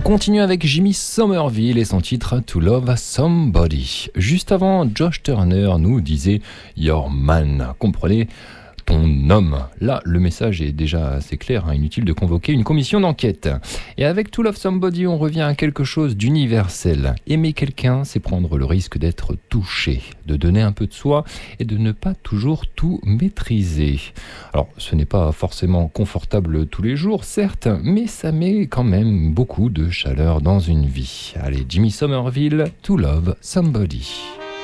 On continue avec Jimmy Somerville et son titre To Love Somebody. Juste avant, Josh Turner nous disait Your Man. Comprenez, ton homme. Là, le message est déjà assez clair, inutile de convoquer une commission d'enquête. Et avec To Love Somebody, on revient à quelque chose d'universel. Aimer quelqu'un, c'est prendre le risque d'être touché, de donner un peu de soi et de ne pas toujours tout maîtriser. Alors, ce n'est pas forcément confortable tous les jours, certes, mais ça met quand même beaucoup de chaleur dans une vie. Allez, Jimmy Somerville, To Love Somebody.